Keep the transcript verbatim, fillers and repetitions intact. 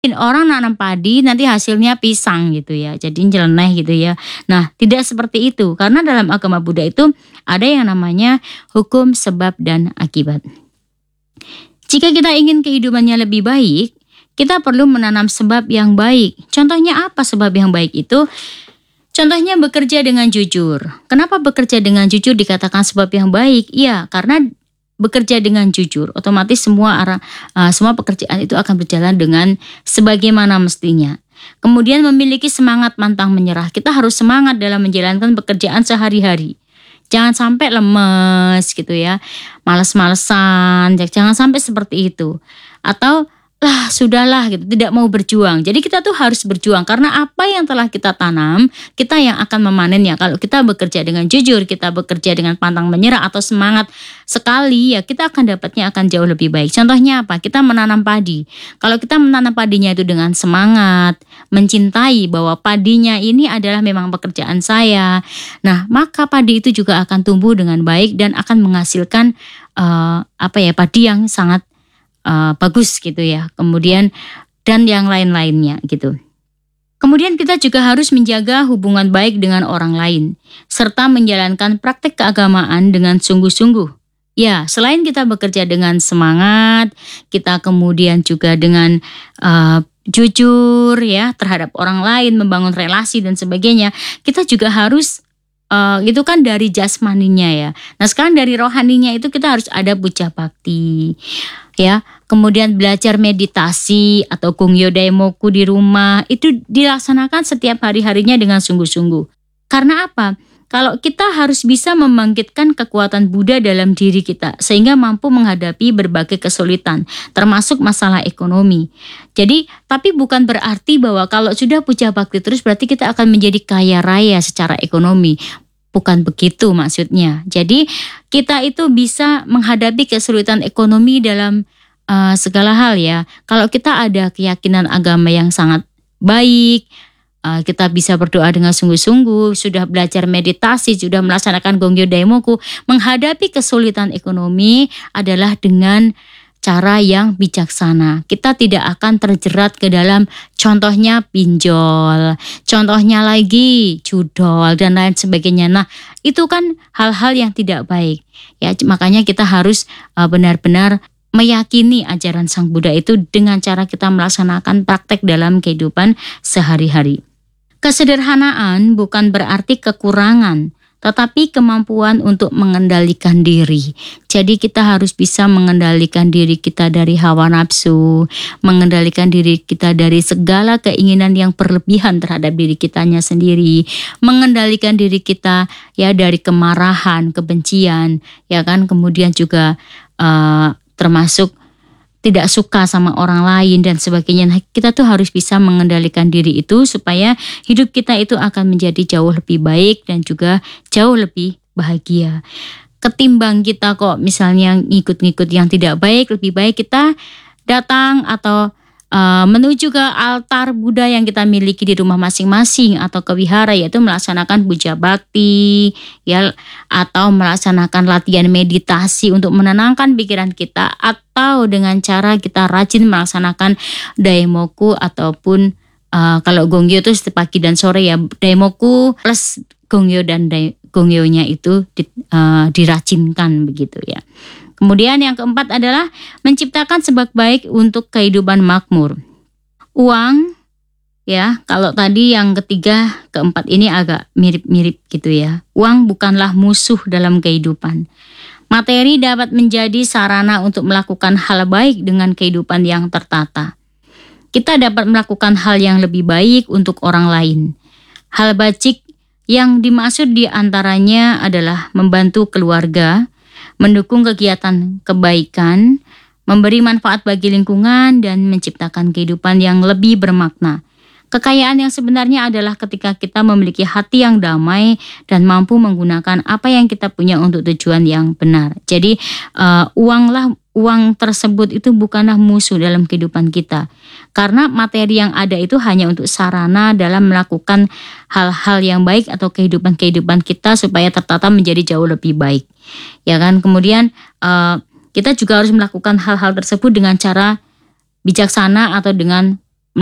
Orang nanam padi nanti hasilnya pisang gitu ya, jadi nyeleneh gitu ya. Nah, tidak seperti itu, karena dalam agama Buddha itu ada yang namanya hukum sebab dan akibat. Jika kita ingin kehidupannya lebih baik, kita perlu menanam sebab yang baik. Contohnya apa sebab yang baik itu? Contohnya bekerja dengan jujur. Kenapa bekerja dengan jujur dikatakan sebab yang baik? Ya, karena bekerja dengan jujur, otomatis semua arah, uh, semua pekerjaan itu akan berjalan dengan sebagaimana mestinya. Kemudian memiliki semangat pantang menyerah. Kita harus semangat dalam menjalankan pekerjaan sehari-hari. Jangan sampai lemes gitu ya, males-malesan. Jangan sampai seperti itu. Atau lah sudahlah gitu, tidak mau berjuang. Jadi kita tuh harus berjuang karena apa yang telah kita tanam, kita yang akan memanennya. Kalau kita bekerja dengan jujur, kita bekerja dengan pantang menyerah atau semangat sekali, ya kita akan dapatnya akan jauh lebih baik. Contohnya apa? Kita menanam padi. Kalau kita menanam padinya itu dengan semangat, mencintai bahwa padinya ini adalah memang pekerjaan saya. Nah, maka padi itu juga akan tumbuh dengan baik dan akan menghasilkan uh, apa ya padi yang sangat Uh, bagus gitu ya, kemudian dan yang lain-lainnya gitu. Kemudian kita juga harus menjaga hubungan baik dengan orang lain, serta menjalankan praktek keagamaan dengan sungguh-sungguh. Ya, selain kita bekerja dengan semangat, kita kemudian juga dengan uh, jujur ya terhadap orang lain, membangun relasi dan sebagainya, kita juga harus Uh, itu kan dari jasmaninya ya. Nah sekarang dari rohaninya itu kita harus ada puja bakti ya. Kemudian belajar meditasi atau Gongyo Daimoku di rumah itu dilaksanakan setiap hari-harinya dengan sungguh-sungguh. Karena apa? Kalau kita harus bisa membangkitkan kekuatan Buddha dalam diri kita sehingga mampu menghadapi berbagai kesulitan termasuk masalah ekonomi. Jadi tapi bukan berarti bahwa kalau sudah puja bakti terus berarti kita akan menjadi kaya raya secara ekonomi. Bukan begitu maksudnya. Jadi kita itu bisa menghadapi kesulitan ekonomi dalam uh, segala hal ya. Kalau kita ada keyakinan agama yang sangat baik, uh, kita bisa berdoa dengan sungguh-sungguh, sudah belajar meditasi, sudah melaksanakan Gongyo Daimoku, menghadapi kesulitan ekonomi adalah dengan cara yang bijaksana. Kita tidak akan terjerat ke dalam contohnya pinjol, contohnya lagi judol dan lain sebagainya. Nah, itu kan hal-hal yang tidak baik. Ya, makanya kita harus uh, benar-benar meyakini ajaran Sang Buddha itu dengan cara kita melaksanakan praktek dalam kehidupan sehari-hari. Kesederhanaan bukan berarti kekurangan, tetapi kemampuan untuk mengendalikan diri. Jadi kita harus bisa mengendalikan diri kita dari hawa nafsu, mengendalikan diri kita dari segala keinginan yang berlebihan terhadap diri kitanya sendiri, mengendalikan diri kita ya dari kemarahan, kebencian, ya kan, kemudian juga uh, termasuk tidak suka sama orang lain dan sebagainya. Nah, kita tuh harus bisa mengendalikan diri itu supaya hidup kita itu akan menjadi jauh lebih baik dan juga jauh lebih bahagia. Ketimbang kita kok misalnya ngikut-ngikut yang tidak baik, lebih baik kita datang atau uh, menuju ke altar Buddha yang kita miliki di rumah masing-masing atau ke wihara, yaitu melaksanakan puja bakti ya, atau melaksanakan latihan meditasi untuk menenangkan pikiran kita, atau dengan cara kita rajin melaksanakan Daimoku ataupun uh, kalau Gongyo itu setiap pagi dan sore ya, Daimoku plus Gongyo dan Dai, Gongyonya itu di, uh, dirajinkan begitu ya. Kemudian yang keempat adalah menciptakan sebab baik untuk kehidupan makmur. Uang ya, kalau tadi yang ketiga, keempat ini agak mirip-mirip gitu ya. Uang bukanlah musuh dalam kehidupan. Materi dapat menjadi sarana untuk melakukan hal baik dengan kehidupan yang tertata. Kita dapat melakukan hal yang lebih baik untuk orang lain. Hal bajik yang dimaksud di antaranya adalah membantu keluarga, mendukung kegiatan kebaikan, memberi manfaat bagi lingkungan, dan menciptakan kehidupan yang lebih bermakna. Kekayaan yang sebenarnya adalah ketika kita memiliki hati yang damai dan mampu menggunakan apa yang kita punya untuk tujuan yang benar. Jadi uh, uanglah uang tersebut itu bukanlah musuh dalam kehidupan kita. Karena materi yang ada itu hanya untuk sarana dalam melakukan hal-hal yang baik atau kehidupan-kehidupan kita supaya tertata menjadi jauh lebih baik. Ya kan? Kemudian uh, kita juga harus melakukan hal-hal tersebut dengan cara bijaksana atau dengan